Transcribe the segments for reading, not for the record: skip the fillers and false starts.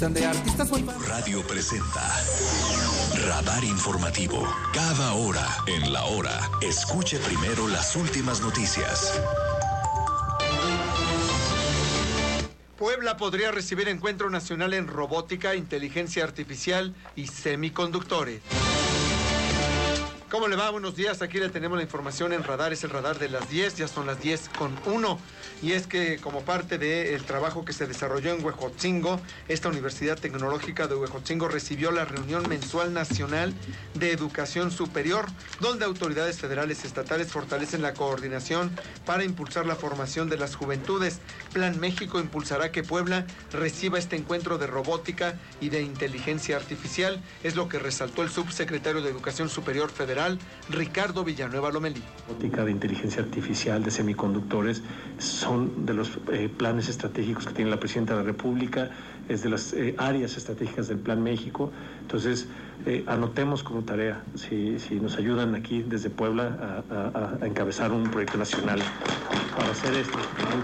gustan de artistas muy... Radio presenta Radar Informativo. Cada hora en la hora. Escuche primero las últimas noticias. Puebla podría recibir encuentro nacional en robótica, inteligencia artificial y semiconductores. ¿Cómo le va? Buenos días, aquí le tenemos la información en Radar, es el Radar de las 10, ya son las 10:01, y es que como parte del trabajo que se desarrolló en Huejotzingo, esta Universidad Tecnológica de Huejotzingo recibió la reunión mensual nacional de educación superior, donde autoridades federales y estatales fortalecen la coordinación para impulsar la formación de las juventudes. Plan México impulsará que Puebla reciba este encuentro de robótica y de inteligencia artificial, es lo que resaltó el subsecretario de Educación Superior Federal, Ricardo Villanueva Lomelí. Robótica, de inteligencia artificial, de semiconductores, son de los planes estratégicos que tiene la Presidenta de la República, es de las áreas estratégicas del Plan México. Entonces, anotemos como tarea, si nos ayudan aquí desde Puebla a encabezar un proyecto nacional para hacer esto.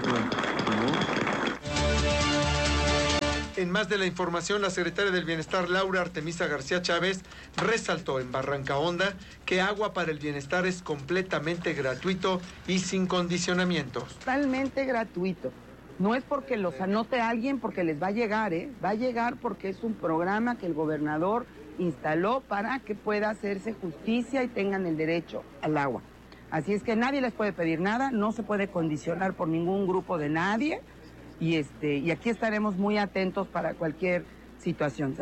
En más de la información, la secretaria del Bienestar, Laura Artemisa García Chávez, resaltó en Barranca Honda que Agua para el Bienestar es completamente gratuito y sin condicionamientos. Totalmente gratuito. No es porque los anote alguien porque les va a llegar, va a llegar porque es un programa que el gobernador instaló para que pueda hacerse justicia y tengan el derecho al agua. Así es que nadie les puede pedir nada, no se puede condicionar por ningún grupo de nadie. Y aquí estaremos muy atentos para cualquier situación.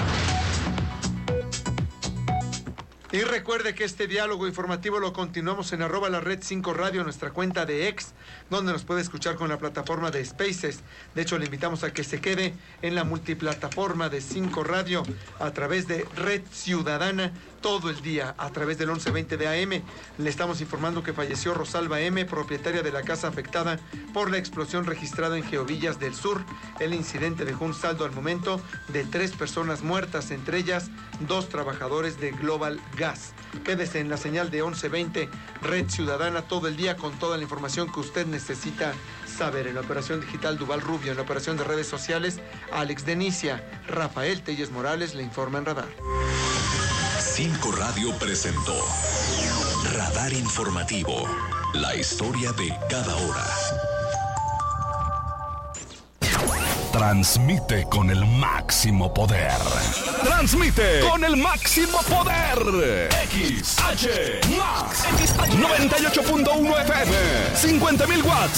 Y recuerde que este diálogo informativo lo continuamos en @lared5radio, nuestra cuenta de X, donde nos puede escuchar con la plataforma de Spaces. De hecho, le invitamos a que se quede en la multiplataforma de 5 Radio a través de Red Ciudadana todo el día, a través del 1120 de AM. Le estamos informando que falleció Rosalba M., propietaria de la casa afectada por la explosión registrada en Geovillas del Sur. El incidente dejó un saldo al momento de 3 personas muertas, entre ellas 2 trabajadores de Global Gas. Quédese en la señal de 1120 Red Ciudadana todo el día con toda la información que usted necesita saber. En la operación digital, Duval Rubio. En la operación de redes sociales, Alex Denicia. Rafael Telles Morales le informa en Radar. 5 Radio presentó Radar Informativo, la historia de cada hora. Transmite con el máximo poder. Transmite con el máximo poder. XH Max 98.1 FM, 50,000 watts